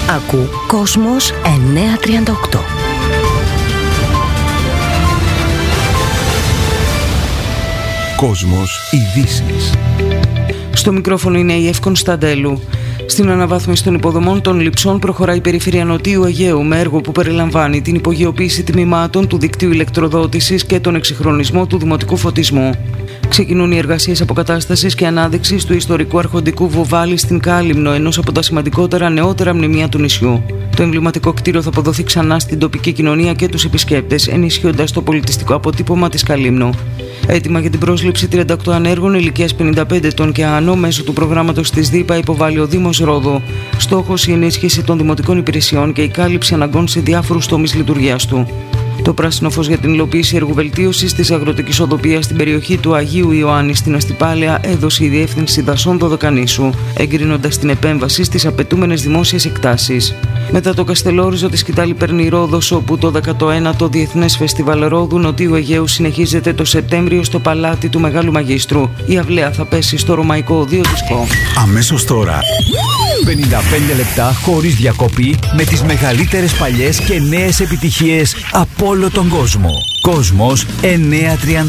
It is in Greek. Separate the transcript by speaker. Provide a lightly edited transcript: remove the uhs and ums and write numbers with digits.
Speaker 1: Ακού Κόσμος 938.
Speaker 2: Κόσμος ειδήσεις.
Speaker 3: Στο μικρόφωνο είναι η Εύη Κωνσταντέλου. Στην αναβάθμιση των υποδομών των λειψών προχωράει η περιφέρεια Νοτίου Αιγαίου με έργο που περιλαμβάνει την υπογειοποίηση τμήματων του δικτύου ηλεκτροδότησης και τον εξυγχρονισμό του δημοτικού φωτισμού. Ξεκινούν οι εργασίες αποκατάστασης και ανάδειξης του ιστορικού αρχοντικού Βοβάλη στην Κάλυμνο, ενός από τα σημαντικότερα νεότερα μνημεία του νησιού. Το εμβληματικό κτίριο θα αποδοθεί ξανά στην τοπική κοινωνία και τους επισκέπτες, ενισχύοντας το πολιτιστικό αποτύπωμα της Καλύμνου. Έτοιμα για την πρόσληψη 38 ανέργων ηλικίας 55 ετών και άνω μέσω του προγράμματος της ΔΥΠΑ υποβάλλει ο Δήμος Ρόδου. Στόχος η ενίσχυση των δημοτικών υπηρεσιών και η κάλυψη αναγκών σε διάφορους τομείς λειτουργίας του. Το πράσινο φως για την υλοποίηση έργου βελτίωσης της αγροτικής οδοποιίας στην περιοχή του Αγίου Ιωάννη στην Αστυπάλαια έδωσε η Διεύθυνση Δασών Δωδεκανήσου, εγκρίνοντας την επέμβαση στις απαιτούμενες δημόσιες εκτάσεις. Μετά το Καστελόριζο της Σκητάλη παίρνει Ρόδος, όπου το 19ο Διεθνές Φεστιβάλ Ρόδου Νοτίου Αιγαίου συνεχίζεται το Σεπτέμβριο στο Παλάτι του Μεγάλου Μαγίστρου. Η αυλαία θα πέσει στο Ρωμαϊκό Οδείο Δισκό.
Speaker 2: Αμέσως τώρα
Speaker 4: 55 λεπτά χωρίς διακοπή με τις μεγαλύτερες παλιές και νέες επιτυχίες από όλο τον κόσμο. Κόσμος 938.